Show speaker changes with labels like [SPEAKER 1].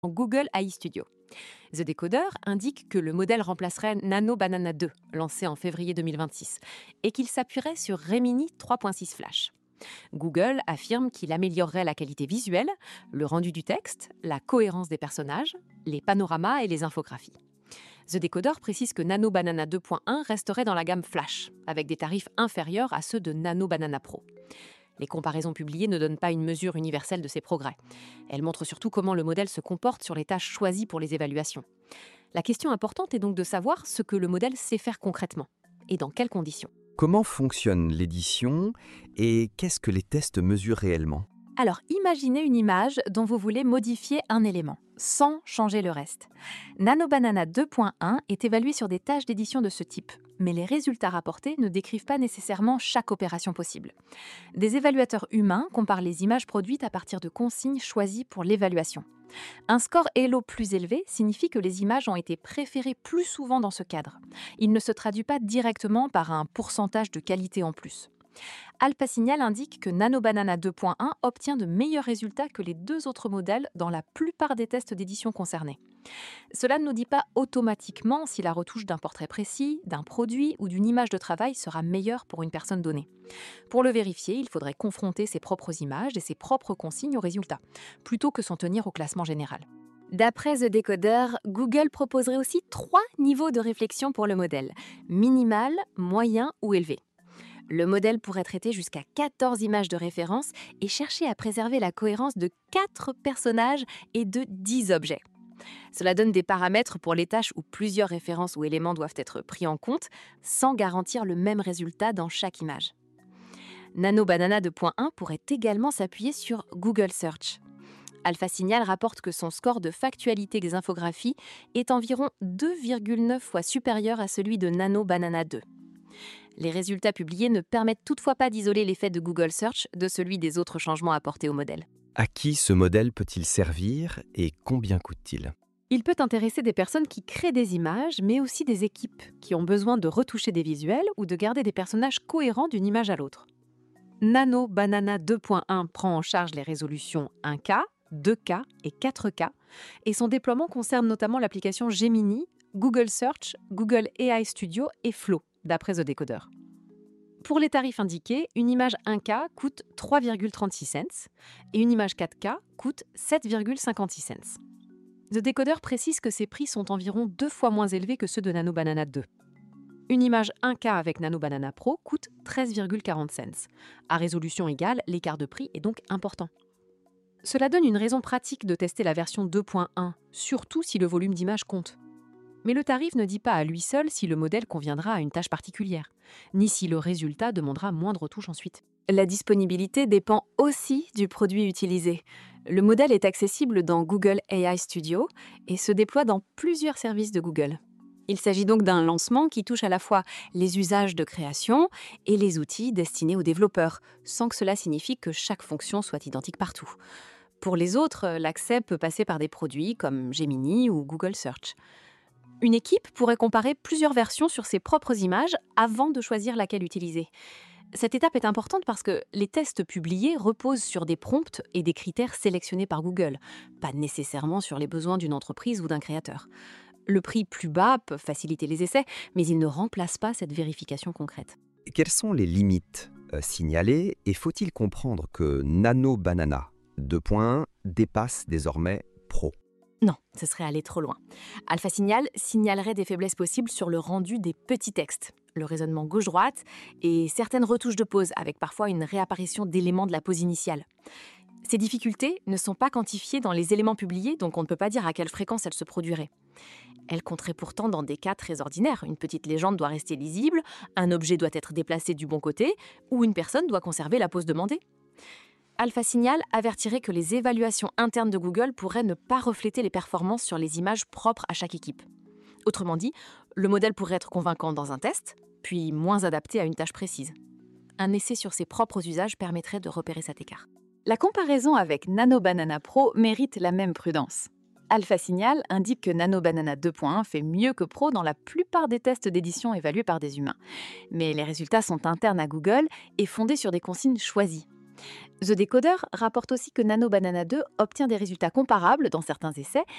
[SPEAKER 1] Google AI Studio. The Decoder indique que le modèle remplacerait Nano Banana 2, lancé en février 2026, et qu'il s'appuierait sur Remini 3.6 Flash. Google affirme qu'il améliorerait la qualité visuelle, le rendu du texte, la cohérence des personnages, les panoramas et les infographies. The Decoder précise que Nano Banana 2.1 resterait dans la gamme Flash, avec des tarifs inférieurs à ceux de Nano Banana Pro. Les comparaisons publiées ne donnent pas une mesure universelle de ces progrès. Elles montrent surtout comment le modèle se comporte sur les tâches choisies pour les évaluations. La question importante est donc de savoir ce que le modèle sait faire concrètement et dans quelles conditions.
[SPEAKER 2] Comment fonctionne l'édition et qu'est-ce que les tests mesurent réellement?
[SPEAKER 3] Alors, imaginez une image dont vous voulez modifier un élément, sans changer le reste. Nano Banana 2.1 est évalué sur des tâches d'édition de ce type, mais les résultats rapportés ne décrivent pas nécessairement chaque opération possible. Des évaluateurs humains comparent les images produites à partir de consignes choisies pour l'évaluation. Un score Elo plus élevé signifie que les images ont été préférées plus souvent dans ce cadre. Il ne se traduit pas directement par un pourcentage de qualité en plus. Alpha Signal indique que Nano Banana 2.1 obtient de meilleurs résultats que les deux autres modèles dans la plupart des tests d'édition concernés. Cela ne nous dit pas automatiquement si la retouche d'un portrait précis, d'un produit ou d'une image de travail sera meilleure pour une personne donnée. Pour le vérifier, il faudrait confronter ses propres images et ses propres consignes aux résultats, plutôt que s'en tenir au classement général. D'après The Decoder, Google proposerait aussi 3 niveaux de réflexion pour le modèle, minimal, moyen ou élevé. Le modèle pourrait traiter jusqu'à 14 images de référence et chercher à préserver la cohérence de 4 personnages et de 10 objets. Cela donne des paramètres pour les tâches où plusieurs références ou éléments doivent être pris en compte, sans garantir le même résultat dans chaque image. Nano Banana 2.1 pourrait également s'appuyer sur Google Search. Alpha Signal rapporte que son score de factualité des infographies est environ 2,9 fois supérieur à celui de Nano Banana 2. Les résultats publiés ne permettent toutefois pas d'isoler l'effet de Google Search de celui des autres changements apportés au modèle.
[SPEAKER 2] À qui ce modèle peut-il servir et combien coûte-t-il?
[SPEAKER 1] Il peut intéresser des personnes qui créent des images, mais aussi des équipes qui ont besoin de retoucher des visuels ou de garder des personnages cohérents d'une image à l'autre. Nano Banana 2.1 prend en charge les résolutions 1K, 2K et 4K, et son déploiement concerne notamment l'application Gemini, Google Search, Google AI Studio et Flow, d'après The Decoder. Pour les tarifs indiqués, une image 1K coûte 3,36 cents et une image 4K coûte 7,56 cents. The Decoder précise que ces prix sont environ 2 fois moins élevés que ceux de Nano Banana 2. Une image 1K avec Nano Banana Pro coûte 13,40 cents. À résolution égale, l'écart de prix est donc important. Cela donne une raison pratique de tester la version 2.1, surtout si le volume d'images compte. Mais le tarif ne dit pas à lui seul si le modèle conviendra à une tâche particulière, ni si le résultat demandera moins de retouches ensuite.
[SPEAKER 3] La disponibilité dépend aussi du produit utilisé. Le modèle est accessible dans Google AI Studio et se déploie dans plusieurs services de Google. Il s'agit donc d'un lancement qui touche à la fois les usages de création et les outils destinés aux développeurs, sans que cela signifie que chaque fonction soit identique partout. Pour les autres, l'accès peut passer par des produits comme Gemini ou Google Search. Une équipe pourrait comparer plusieurs versions sur ses propres images avant de choisir laquelle utiliser. Cette étape est importante parce que les tests publiés reposent sur des prompts et des critères sélectionnés par Google, pas nécessairement sur les besoins d'une entreprise ou d'un créateur. Le prix plus bas peut faciliter les essais, mais il ne remplace pas cette vérification concrète.
[SPEAKER 2] Quelles sont les limites signalées et faut-il comprendre que Nano Banana 2.1 dépasse désormais Pro?
[SPEAKER 3] Non, ce serait aller trop loin. Alpha Signal signalerait des faiblesses possibles sur le rendu des petits textes, le raisonnement gauche-droite et certaines retouches de pose, avec parfois une réapparition d'éléments de la pose initiale. Ces difficultés ne sont pas quantifiées dans les éléments publiés, donc on ne peut pas dire à quelle fréquence elles se produiraient. Elles compteraient pourtant dans des cas très ordinaires. Une petite légende doit rester lisible, un objet doit être déplacé du bon côté, ou une personne doit conserver la pose demandée. Alpha Signal avertirait que les évaluations internes de Google pourraient ne pas refléter les performances sur les images propres à chaque équipe. Autrement dit, le modèle pourrait être convaincant dans un test, puis moins adapté à une tâche précise. Un essai sur ses propres usages permettrait de repérer cet écart. La comparaison avec Nano Banana Pro mérite la même prudence. Alpha Signal indique que Nano Banana 2.1 fait mieux que Pro dans la plupart des tests d'édition évalués par des humains. Mais les résultats sont internes à Google et fondés sur des consignes choisies. The Decoder rapporte aussi que Nano Banana 2 obtient des résultats comparables dans certains essais,